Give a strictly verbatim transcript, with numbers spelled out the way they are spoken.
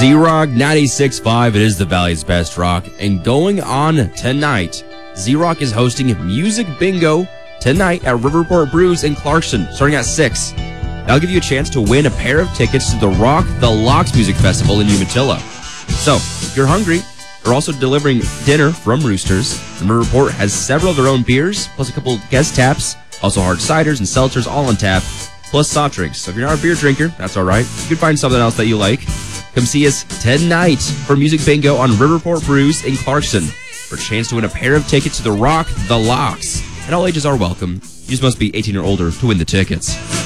Z-Rock ninety-six point five, it is the Valley's best rock. And going on tonight, Z-Rock is hosting Music Bingo tonight at Riverport Brews in Clarkston, starting at six. That'll give you a chance to win a pair of tickets to the Rock the Locks Music Festival in Umatilla. So, if you're hungry, they're also delivering dinner from Roosters. And Riverport has several of their own beers, plus a couple guest taps, also hard ciders and seltzers all on tap, plus soft drinks. So if you're not a beer drinker, that's all right. You can find something else that you like. Come see us tonight for Music Bingo on Riverport Brews in Clarkston for a chance to win a pair of tickets to the Rock the Locks. And all ages are welcome. You just must be eighteen or older to win the tickets.